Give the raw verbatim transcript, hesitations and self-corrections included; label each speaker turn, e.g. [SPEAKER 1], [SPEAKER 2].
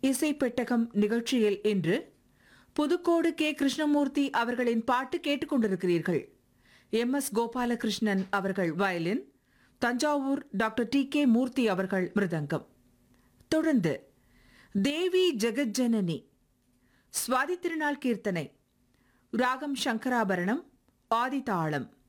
[SPEAKER 1] இசை பெட்டகம் நிகழ்ச்சியில் இன்று புதுக்கோடு கே கிருஷ்ணமூர்த்தி அவர்களின் பாட்டு கேட்டுக்கொண்டிருக்கிறீர்கள். எம் எஸ் கோபாலகிருஷ்ணன் அவர்கள் violin, Thanjavur doctor D K மூர்த்தி அவர்கள் மிருதங்கம். தொடர்ந்து தேவி ஜெகஜ்ஜனனி சுவாதி திருநாள் கீர்த்தனை, ராகம் சங்கராபரணம், ஆதி தாளம்.